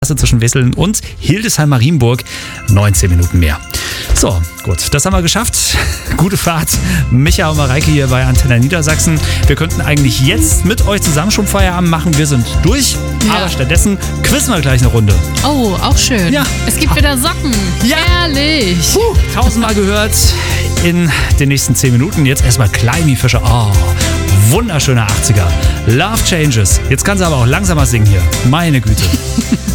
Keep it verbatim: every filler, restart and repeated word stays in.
zwischen Wesseln und Hildesheim-Marienburg. neunzehn Minuten mehr. So, gut, das haben wir geschafft. Gute Fahrt. Micha und Mareike hier bei Antenne Niedersachsen. Wir könnten eigentlich jetzt mit euch zusammen schon Feierabend machen. Wir sind durch, ja. aber stattdessen quizzen wir gleich eine Runde. Oh, auch schön. Ja. Es gibt wieder Socken. Ja. Herrlich. Puh, tausendmal gehört in den nächsten zehn Minuten. Jetzt erstmal Climby Fischer. Oh, wunderschöner achtziger. Love Changes. Jetzt kann sie aber auch langsamer singen hier. Meine Güte.